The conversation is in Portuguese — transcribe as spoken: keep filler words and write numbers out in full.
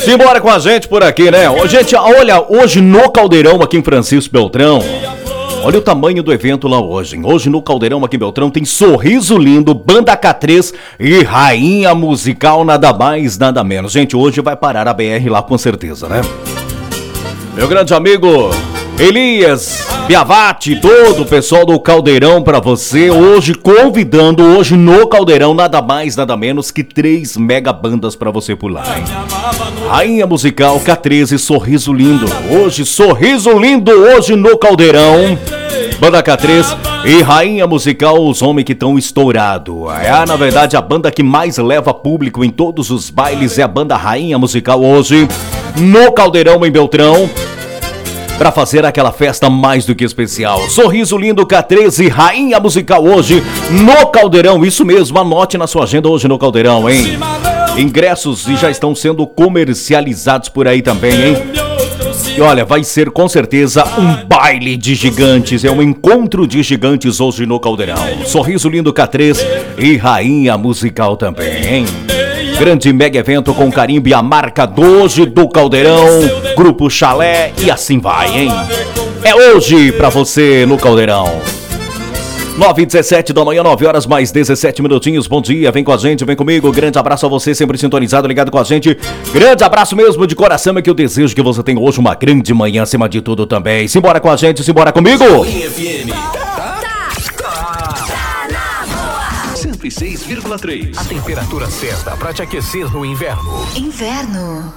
Simbora com a gente por aqui, né? Ô, gente, olha, hoje no Caldeirão aqui em Francisco Beltrão. Olha o tamanho do evento lá hoje, hein? Hoje no Caldeirão aqui em Beltrão tem Sorriso Lindo, Banda K três e Rainha Musical, nada mais, nada menos. Gente, hoje vai parar a B R lá com certeza, né? Meu grande amigo Elias Biavati, todo o pessoal do Caldeirão pra você, hoje convidando, hoje no Caldeirão, nada mais, nada menos que três mega bandas pra você pular, hein? Rainha Musical, K três e Sorriso Lindo. Hoje, Sorriso Lindo, hoje no Caldeirão. Banda K três e Rainha Musical, os homens que estão estourados. É, na verdade, a banda que mais leva público em todos os bailes é a banda Rainha Musical hoje no Caldeirão em Beltrão, pra fazer aquela festa mais do que especial. Sorriso Lindo, K três e Rainha Musical hoje no Caldeirão. Isso mesmo, anote na sua agenda hoje no Caldeirão, hein? Ingressos já estão sendo comercializados por aí também, hein? E olha, vai ser com certeza um baile de gigantes, é um encontro de gigantes hoje no Caldeirão. Sorriso Lindo, K três e Rainha Musical também, hein? Grande mega evento com carimbo e a marca do hoje do Caldeirão, Grupo Chalé e assim vai, hein? É hoje pra você no Caldeirão. nove e dezessete da manhã, nove horas mais dezessete minutinhos. Bom dia, vem com a gente, vem comigo. Grande abraço a você, sempre sintonizado, ligado com a gente. Grande abraço mesmo de coração, é que eu desejo que você tenha hoje uma grande manhã acima de tudo também. Simbora com a gente, simbora comigo. cento e seis vírgula três. A temperatura certa para te aquecer no inverno. Inverno.